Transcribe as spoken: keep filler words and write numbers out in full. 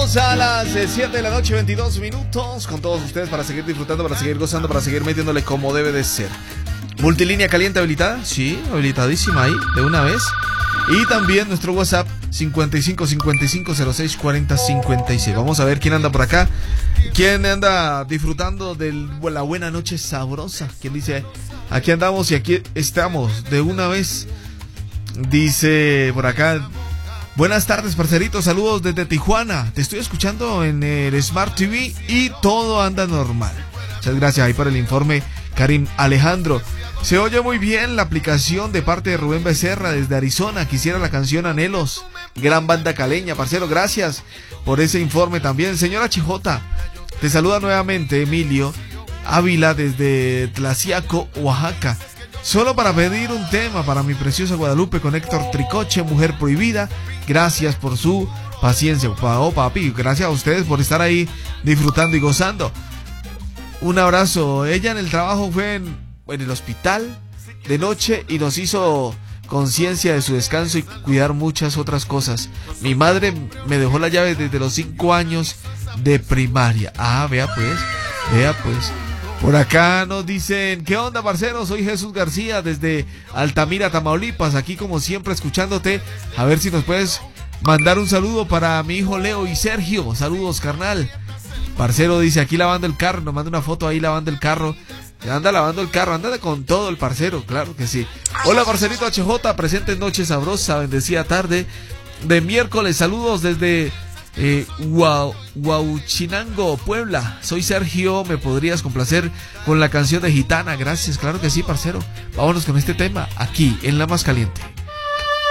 Llegamos a las siete de la noche, veintidós minutos, con todos ustedes para seguir disfrutando, para seguir gozando, para seguir metiéndole como debe de ser. Multilínea caliente habilitada, sí, habilitadísima ahí, de una vez. Y también nuestro WhatsApp cincuenta y cinco cincuenta y cinco cero seis cuarenta cincuenta y seis. Vamos a ver quién anda por acá, quién anda disfrutando de la buena noche sabrosa. ¿Quién dice? Aquí andamos y aquí estamos de una vez. Dice por acá: buenas tardes, parceritos, saludos desde Tijuana. Te estoy escuchando en el Smart T V y todo anda normal. Muchas gracias ahí por el informe, Karim Alejandro. Se oye muy bien la aplicación de parte de Rubén Becerra desde Arizona. Quisiera la canción Anhelos. Gran banda caleña, parcero. Gracias por ese informe también. Señora Chijota, te saluda nuevamente Emilio Ávila desde Tlaxiaco, Oaxaca. Solo para pedir un tema para mi preciosa Guadalupe con Héctor Tricoche, Mujer Prohibida. Gracias por su paciencia. Oh, papi, gracias a ustedes por estar ahí disfrutando y gozando. Un abrazo. Ella en el trabajo fue en... en el hospital de noche y nos hizo conciencia de su descanso y cuidar muchas otras cosas. Mi madre me dejó la llave desde los cinco años de primaria. Ah, vea pues, vea pues. Por acá nos dicen: ¿qué onda, parcero? Soy Jesús García desde Altamira, Tamaulipas, aquí como siempre escuchándote. A ver si nos puedes mandar un saludo para mi hijo Leo y Sergio. Saludos, carnal. Parcero dice: aquí lavando el carro, nos manda una foto ahí lavando el carro. Anda lavando el carro, anda con todo el parcero, claro que sí. Hola, parcerito H J, presente en Noche Sabrosa, bendecida tarde de miércoles. Saludos desde eh, Huauchinango, Puebla. Soy Sergio, ¿me podrías complacer con la canción de Gitana? Gracias, claro que sí, parcero. Vámonos con este tema aquí en La Más Caliente.